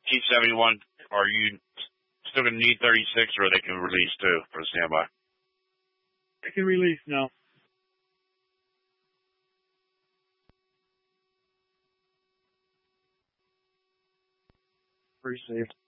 T-71, are you still going to need 36, or they can release too for standby? I can release now. Pretty safe.